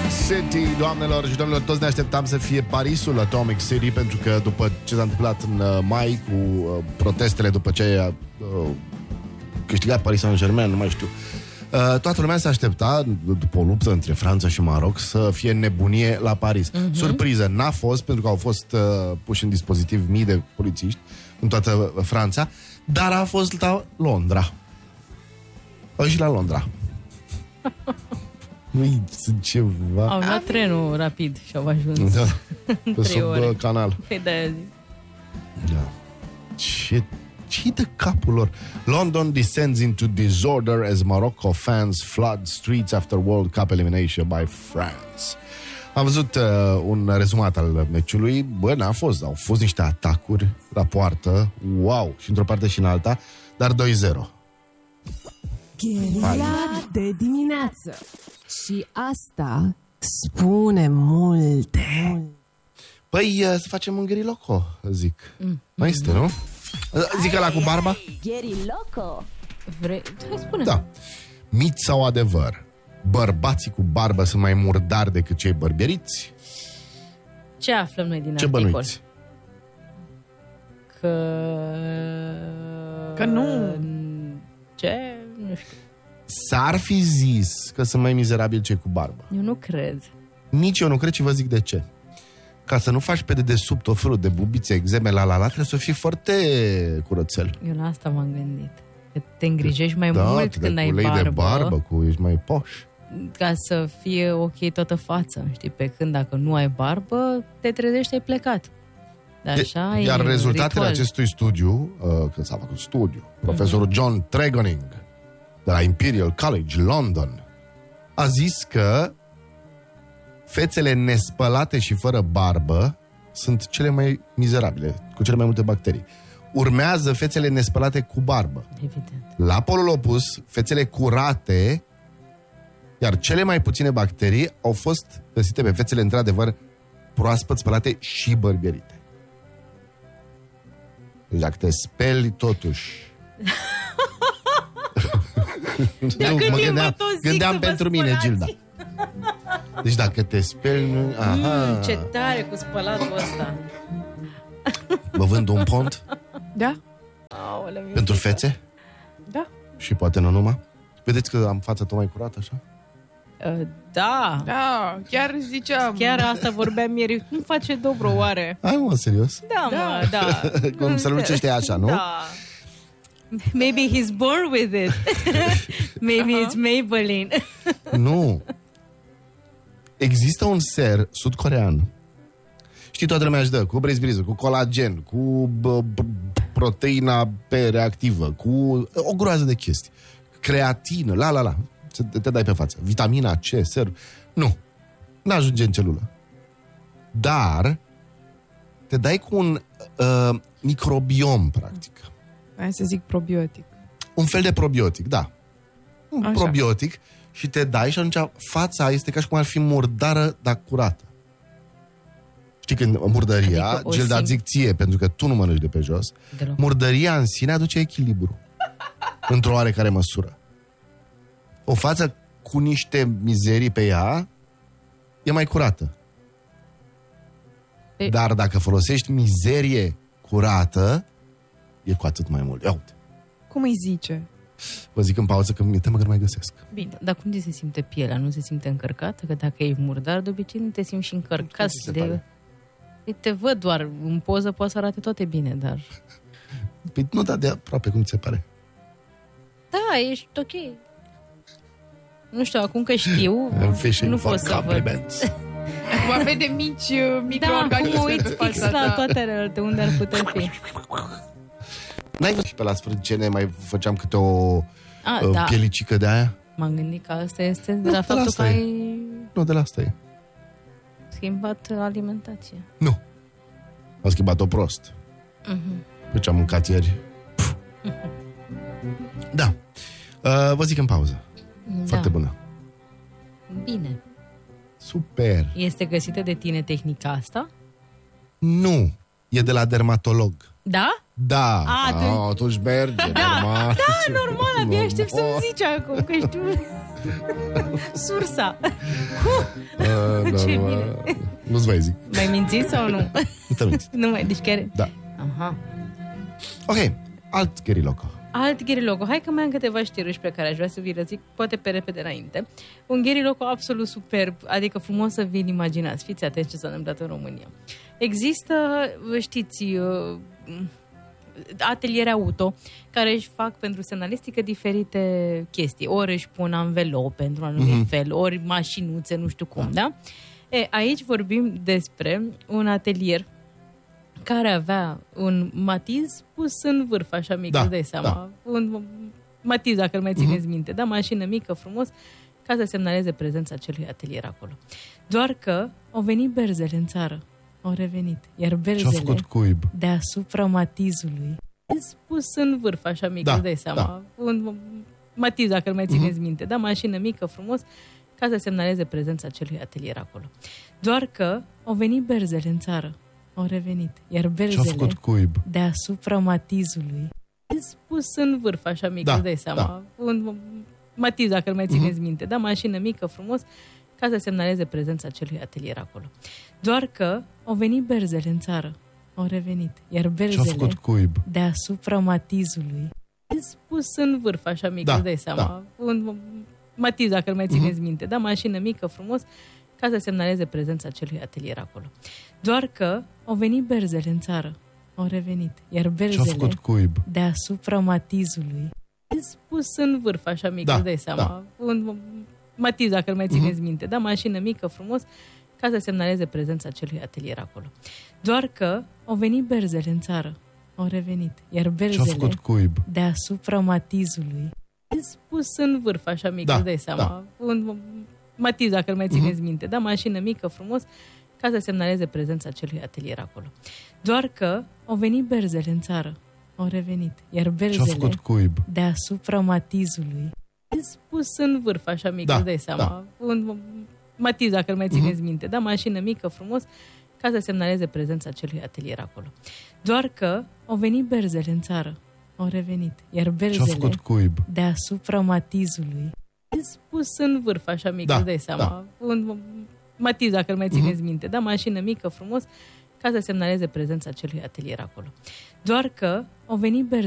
City, doamnelor și domnilor, toți ne așteptam să fie Parisul Atomic City, pentru că după ce s-a întâmplat în mai cu protestele, după ce a câștigat Paris Saint-Germain, nu mai știu, toată lumea se aștepta, după o luptă între Franța și Maroc, să fie nebunie la Paris. Surpriză, n-a fost, pentru că au fost puși în dispozitiv mii de polițiști în toată Franța, dar a fost la Londra. Au și la Londra. Nu-i ceva... Au luat trenul rapid și au ajuns. Da, pe sub canal. Păi de-aia zic. Da. Ce de capul lor? London descends into disorder as Morocco fans flood streets after World Cup elimination by France. Am văzut un rezumat al meciului. Bă, n-a fost. Au fost niște atacuri la poartă. Wow! Și într-o parte și în alta. Dar 2-0. Gherila de dimineață. Și asta spune multe. Păi, să facem un gheriloco, zic. Mai este, nu? Zic ăla cu barba? Gheriloco. Vrei? Hai, spune. Da. Mit sau adevăr? Bărbații cu barbă sunt mai murdari decât cei bărbieriți? Ce aflăm noi din Ce articol? bănuiți? Că nu. Ce? Nu știu. S-ar fi zis că sunt mai mizerabili cei cu barbă. Eu nu cred. Nici eu nu cred, și vă zic de ce. Ca să nu faci pe dedesubt tot felul de bubițe, exeme, la, trebuie să fii foarte curățel. Eu la asta m-am gândit. Că te îngrijești mai Da, mult te când ai culei barbă, de barbă, ești mai poș. ca să fie ok toată fața, știi? Pe când dacă nu ai barbă, te trezești, ai plecat. Dar așa Iar e rezultatele ritual. acestui studiu, când s-a făcut studiu, profesorul John Tregoning de la Imperial College London a zis că fețele nespălate și fără barbă sunt cele mai mizerabile, cu cele mai multe bacterii. Urmează fețele nespălate cu barbă. Evident. La polul opus, fețele curate, iar cele mai puține bacterii au fost găsite pe fețele într-adevăr proaspăt spălate și bărbierite. Deci dacă te speli totuși... gândeam pentru mine, Gilda. Deci dacă te speli... Aha. Ce tare cu spălatul ăsta. Vă vând un pont Da? Aoleu, pentru fețe? Da. Și poate nu numai? Vedeți că am fața tot mai curată așa? Da. Da, chiar ziceam. Chiar asta vorbeam ieri. Cum face Dobro, oare? Hai mă, serios? Da, mă, da. Cum se lucește așa, nu? Da. Maybe he's born with it. Maybe it's Maybelline. Nu. Există un ser sud-corean. Știi, toată lumea își dă cu brisbrizul, cu colagen, cu proteina P reactivă, cu o groază de chestii. Creatină, la. Te dai pe față. Vitamina C, ser. Nu. N-ajunge în celulă. Dar te dai cu un microbiom, practic. Hai să zic probiotic. Un fel de probiotic, da. Un Așa. probiotic și te dai și atunci fața este ca și cum ar fi murdară, dar curată. Știi când murdăria, Adică Gilda, zic ție, pentru că tu nu mănânci de pe jos, Deloc. murdăria în sine aduce echilibru. Într-o oarecare măsură. O față cu niște mizerii pe ea e mai curată. Dar dacă folosești mizerie curată, e cu atât mai mult. Ia uite. Cum îi zice? Vă zic în pauză că mi-e teamă că nu mai găsesc. Bine, dar cum ți se simte pielea? Nu se simte încărcată? Că dacă ești murdar, de obicei nu te simți și încărcat. ți se pare? Te văd doar în poză, poate să arate toate bine, dar... Păi nu, dar de aproape, cum ți se pare? Da, ești ok. Nu știu, acum că știu, Fishing nu for pot să văd. compliments. Acum vede mici Da, microorganisme. acum uit fix la toate relate, unde ar putea fi. N-ai văzut și pe la sprâncene mai făceam câte o Da. pielicică de aia? M-am gândit că asta este de Nu, la de la faptul că asta e. ai Nu, de la asta e. schimbat alimentația. Nu. Am schimbat-o prost. Pe ce am mâncat ieri. Da. Vă zic în pauză. Foarte bună. Bine. Super. Este găsită de tine tehnica asta? Nu. E de la dermatolog. Da? Da. A, Atunci merge, normal. Da, normal, abia aștept să-mi zici acum, că știu sursa. Ce bine. Nu-ți mai zic. M-ai mințit sau nu? Nu te minți. Nu mai, deci chiar... Da. Aha. Ok, alt Gary Loco. Alt Gary Loco. Hai că mai am câteva știruși pe care aș vrea să vi le zic, poate pe repede înainte. Un Gary Loco absolut superb, adică frumos să vi-l imaginați. Fiți atenți ce s-a întâmplat în România. Există, știți, ateliere auto care își fac pentru semnalistică diferite chestii. Ori își pun anvelope pentru un anumit fel, ori mașinuțe, nu știu cum, da? Aici vorbim despre un atelier care avea un matiz pus în vârf, așa mic, îți dai seama. Da. Un matiz, dacă îl mai țineți minte. Da, mașină mică, frumos, ca să semnaleze prezența acelui atelier acolo. Doar că au venit berzele în țară. Au revenit. Iar berzele deasupra matizului pus în vârf, așa mic, îți dai seama. Un matiz, dacă îl mai țineți minte. Da, mașină mică, frumos, ca să semnaleze prezența acelui atelier acolo. Doar că au venit berzele în țară. Au revenit. Iar berzele deasupra matizului pus în vârf, așa mic, îți dai seama. Un matiz, dacă îl mai țineți minte. Da, mașină mică, frumos, ca să semnaleze prezența acelui atelier acolo. Doar că au venit berzele în țară. Au revenit. Iar berzele deasupra matizului pus în vârf, așa mic, îți dai seama. Un matiz, dacă îl mai țineți minte. Da, mașină mică, frumos, ca să semnaleze prezența acelui atelier acolo. Doar că au venit berzele în țară. Au revenit. Iar berzele deasupra matizului pus în vârf, așa mic, îți dai seama. Un matiz, dacă îl mai țineți minte. Da, mașină mică, frumos, ca să semnaleze prezența acelui atelier acolo. Doar că au venit berzele în țară. Au revenit. Iar berzele deasupra matizului pus în vârf, așa mic, îți dai seama. Un matiz, dacă îl mai țineți minte. Da, mașină mică, frumos, ca să semnaleze prezența acelui atelier acolo. Doar că au venit berzele în țară. Au revenit. Iar berzele deasupra matizului pus în vârf, așa mic, îți dai seama. Un matiz, dacă îl mai țineți minte. Da, mașină mică, frumos, ca să semnaleze prezența acelui atelier acolo. Doar că au venit berzele în țară. Au revenit. Iar berzele deasupra matizului pus în vârf, așa mic, îți dai seama. Un matiz, dacă îl mai țineți minte. Da, mașină mică, frumos, ca să semnaleze prezența acelui atelier acolo. Doar că au venit berzele